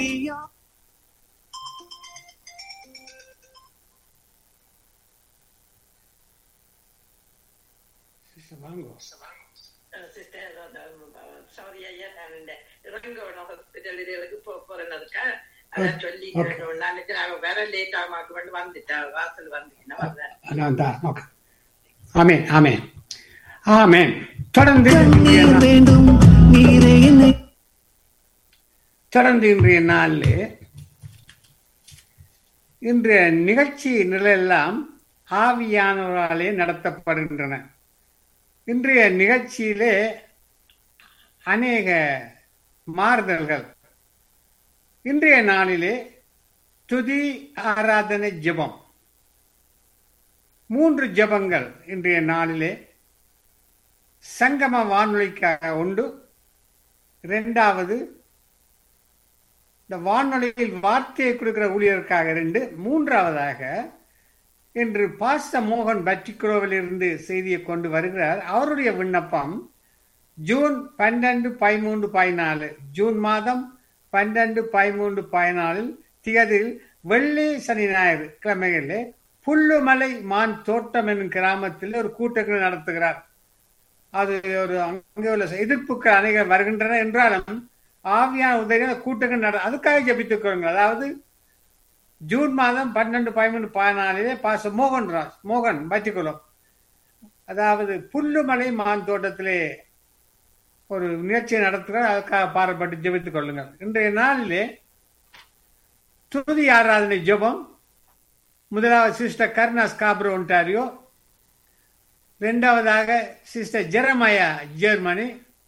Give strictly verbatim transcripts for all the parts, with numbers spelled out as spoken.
நீயா வாங்கோ ஆமென் ஆமென் ஆமென். தொடர்ந்து தொடர்ந்து இன்றைய நாளில் இன்றைய நிகழ்ச்சி நிலையெல்லாம் ஆவியானவராலே நடத்தப்படுகின்றன. இன்றைய நிகழ்ச்சியிலே அநேக மாறுதல்கள். இன்றைய நாளிலே துதி ஆராதனை ஜெபம், மூன்று ஜெபங்கள் இன்றைய நாளிலே சங்கம வானொலிக்காக உண்டு. இரண்டாவது இந்த வானொலியில் வார்த்தையை கொடுக்கிற ஊழியருக்காக ரெண்டு. மூன்றாவதாக இன்று பாஸ்ட மோகன் பட்டிக்குரோவில் இருந்து செய்தியை கொண்டு வருகிறார். அவருடைய விண்ணப்பம் ஜூன் பன்னெண்டு பதிமூன்று பதினாலு ஜூன் மாதம் பன்னெண்டு பதிமூன்று பதினாலில் திகதில் வெள்ளி சனி ஞாயிறு கிழமைகளிலே புல்லுமலை மான் தோட்டம் என்னும் கிராமத்தில் ஒரு கூட்டங்கள் நடத்துகிறார். அது ஒரு அங்கே உள்ள எதிர்ப்புகள் அநேக வருகின்றன என்றாலும் ஆவியான உதவியான கூட்டங்கள் நட அதுக்காக ஜபித்துக் கொள்ளுங்கள். அதாவது ஜூன் மாதம் பன்னெண்டு பதிமூன்று பதினாலிலே பாச மோகன் ராஜ் மோகன் பட்டிக்குளம், அதாவது புல்லுமலை மான் தோட்டத்திலே ஒரு நிகழ்ச்சியை நடத்துகிறார். அதுக்காக பாரப்பட்டு ஜெபித்துக் கொள்ளுங்கள். இன்றைய நாளிலே துதி ஆராதனை ஜெபம். முதலாவது சிஸ்டர் கர்னா ஸ்காப்ரோ ஒன்டாரியோ, இரண்டாவதாக சிஸ்டர் ஜெரமயா ஜெர்மனி,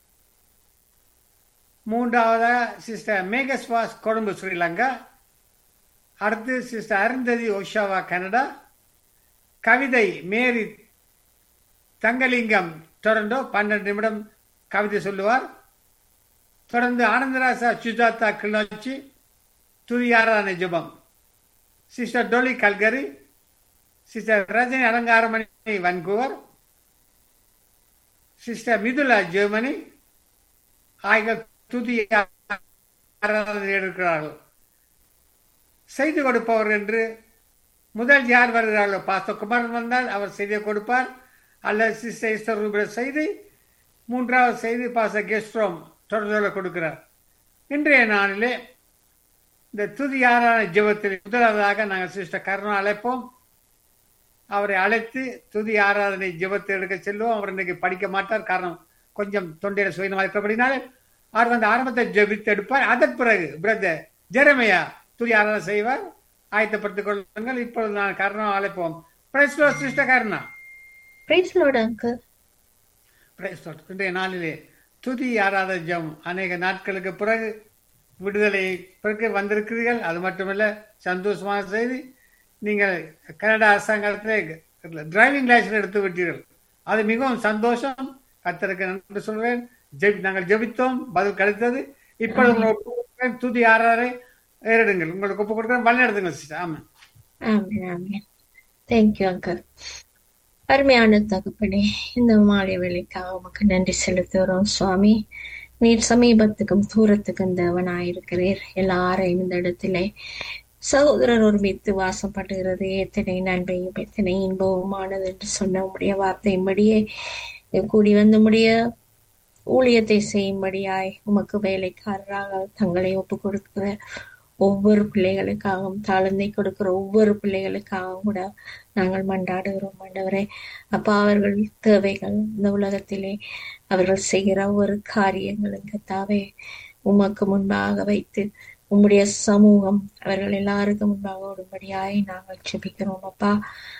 மூன்றாவதாக சிஸ்டர் மேகஸ்வாஸ் கொழும்பு ஸ்ரீலங்கா, அடுத்து சிஸ்டர் அருந்ததி ஒஷாவா கனடா, கவிதை மேரி தங்கலிங்கம் டொரண்டோ பன்னெண்டு நிமிடம் கவிதை சொல்லுவார். தொடர்ந்து ஆனந்தராசா சுஜாதா கிளிநொச்சி துதி ஆராதனை ஜெபம், sister Dolly Calgary, sister Rajini Alangaramani Vancouver, sister Mithula Germany ஆகிய துதி ஆராதனை எடுக்கிறார்கள். செய்தி கொடுப்பவர் என்று முதல் யார் வருகிறார்களோ பாஸ்டர் குமாரன் வந்தால் அவர் செய்தியை கொடுப்பார், அல்லது சிஸ்டர் செய்தி, மூன்றாவது செய்தி பாஸ்டர் கெஸ்ட்ரோம் தொடர்ந்து கொடுக்கிறார். இன்றைய நாளிலே இந்த துதி ஆராதனை ஜெபத்தில் முதலாவதாக நாங்கள் சிஸ்டர் கருணா அழைப்போம். அவரை அழைத்து துதி ஆராதனை ஜெபத்தை எடுக்க செல்வோம். அவர் இன்றைக்கு படிக்க மாட்டார், காரணம் கொஞ்சம் தொண்டையில சுயமாக இருக்கிறபடினாலே அவர் வந்து ஆரம்பத்தை ஜெபித்து எடுப்பார். அதன் பிறகு பிரதர் ஜெரமையா துதி ஆராதனை செய்வார். ஆயத்தப்படுத்திக் கொள்ளுங்கள். இப்பொழுது நான் கருணா அழைப்போம். Price Lord sister Karuna. Price Lord uncle. Price Lord. இன்றைய நாளிலே துதி ஆராதனை ஜெபம் அநேக நாட்களுக்கு பிறகு விடுதலை பிறகு வந்திருக்கிறீர்கள். அது மட்டுமல்ல, சந்தோஷமான செய்தி, நீங்கள் கனடா அரசாங்கத்திலே டிரைவிங் லைசன்ஸ் எடுத்து விட்டீர்கள். அது மிகவும் சந்தோஷம். கர்த்தருக்கு நன்றி சொல்வேன். ஜெபி நாங்கள் ஜெபித்தோம், பதில் கிடைத்தது. இப்பொழுது துதி ஆராதனை ஏறிடுங்கள். உங்களுக்கு ஒப்பு கொடுக்க வழி நடத்துங்க சிஸ்டர். ஆமா ஆமென். Thank you uncle. அருமையான தகப்பனே, இந்த மாலை வேலைக்காக உமக்கு நன்றி செலுத்துகிறோம் சுவாமி. நீர் சமீபத்துக்கும் தூரத்துக்கும் தேவனாயிருக்கிறீர். எல்லாரையும் இந்த இடத்திலே சகோதரர் ஒருமித்து வாசப்படுகிறது. எத்தனை நன்மையும் எத்தனை இன்பவுமானது என்று சொன்ன உடைய வார்த்தையின்படியே கூடி வந்து முடிய ஊழியத்தை செய்யும்படியாய் உமக்கு வேலைக்காரராக தங்களை ஒப்பு கொடுக்கிற ஒவ்வொரு பிள்ளைகளுக்காகவும், தாழ்ந்தை கொடுக்கிற ஒவ்வொரு பிள்ளைகளுக்காகவும் கூட நாங்கள் மன்றாடுகிறோம் ஆண்டவரே. அப்பா, அவர்கள் தேவைகள் இந்த உலகத்திலே அவர்கள் செய்கிற ஒவ்வொரு காரியங்களும் கர்த்தாவே உமக்கு முன்பாக வைத்து உம்முடைய சமூகம் அவர்கள் எல்லாருக்கும் முன்பாக ஓடும்படியாய் நாங்கள் ஜெபிக்கிறோம் அப்பா.